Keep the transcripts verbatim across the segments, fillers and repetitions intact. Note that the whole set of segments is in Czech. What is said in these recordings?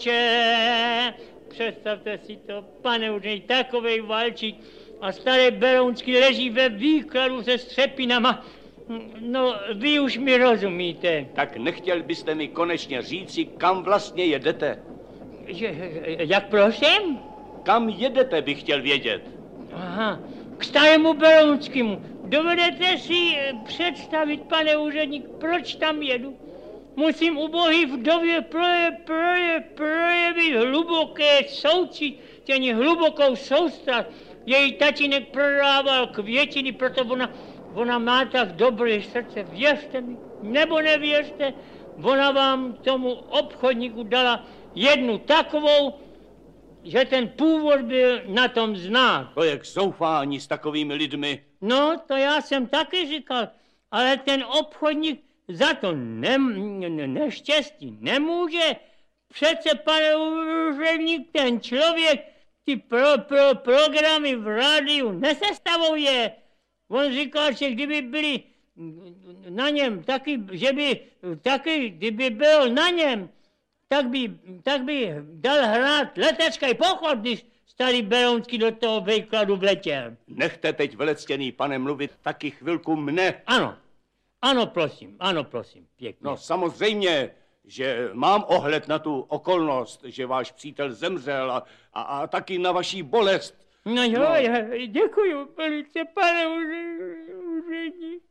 Če, představte si to, pane úředník, takovej valčík a staré Berounsky leží ve výkladu se střepinama. No, vy už mi rozumíte. Tak nechtěl byste mi konečně říci, kam vlastně jedete? Že, jak prosím? Kam jedete, bych chtěl vědět. Aha, k starému Berounskému. Dovedete si představit, pane úředník, proč tam jedu? Musím ubohý vdově proje, proje, projevit hluboké soucítění, hlubokou soustrast. Její tatínek prodával květiny, proto ona, ona má tak dobré srdce. Věřte mi, nebo nevěřte, ona vám tomu obchodníku dala jednu takovou, že ten původ byl na tom znát. To je k zoufání s takovými lidmi. No, to já jsem taky říkal, ale ten obchodník za to ne, ne, neštěstí nemůže. Přece, pane úředník, ten člověk ty pro, pro, programy v rádiu nesestavuje. On říkal, že kdyby byli na něm taky, že by taky, kdyby byl na něm, tak by, tak by dal hrát letecký pochod, když starý Berounský do toho výkladu vletěl. Nechte teď, velectěný pane, mluvit taky chvilku mne. Ano, ano, prosím, ano, prosím, pěkně. No samozřejmě, že mám ohled na tu okolnost, že váš přítel zemřel a, a, a taky na vaší bolest. No jo, no. Já děkuju velice, pane úředník.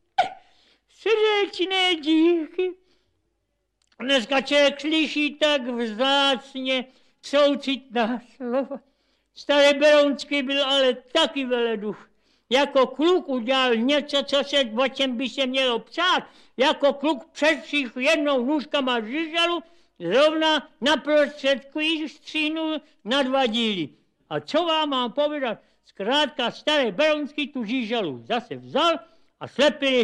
Srdečné díky. Dneska člověk slyší tak vzácně soucitná slova. Starý Berounský byl ale taky veleduch. Jako kluk udělal něco, co se, o čem by se mělo psát. Jako kluk přestřih jednou nůžkama žížalu, zrovna na prostředku ji stříhnul na dva díly. A co vám mám povědat? Zkrátka starý Berounský tu žížalu zase vzal a slepili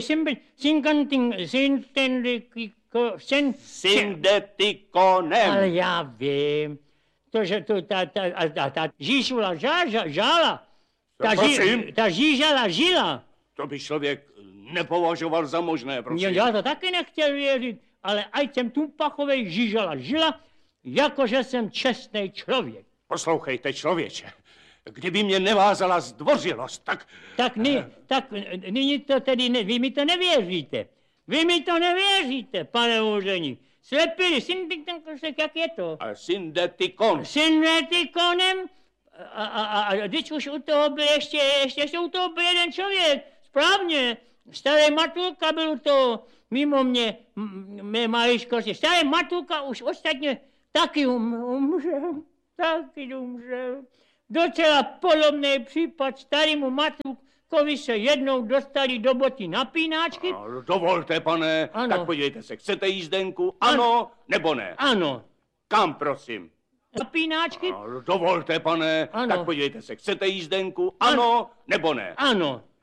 syndetikonem. Ale já vím, to, že to, ta, ta, ta, ta žížula žá, žá, žála, ta, ži, ta žížala žila. To by člověk nepovažoval za možné, prosím. Já to taky nechtěl věřit, ale ať jsem tu pachovej žížala žila, jakože jsem čestný člověk. Poslouchejte, člověče, kdyby mě nevázala zdvořilost, tak... Tak, ne, tak nyní to tedy, ne, vy mi to nevěříte. Vy mi to nevěříte, pane úředník. Slepili, syndetikonem, jak je to? A syndetikon. Syndetikonem? A, a, a, a když už u toho byl ještě, ještě, ještě u toho byl jeden člověk, správně. Starý Matulka byl u toho, mimo mě, mé maličkosti. Starý Matulka už ostatně taky um, umřel, taky umřel. Docela podobný případ starému Matulkovi se jednou dostali do boty napínáčky. A, dovolte, pane, ano. Tak podívejte se, chcete jízdenku, ano, ano nebo ne? Ano. Kam, prosím? Napínáčky? A, dovolte, pane, ano. Tak podívejte se, chcete jízdenku, ano, ano nebo ne? Ano.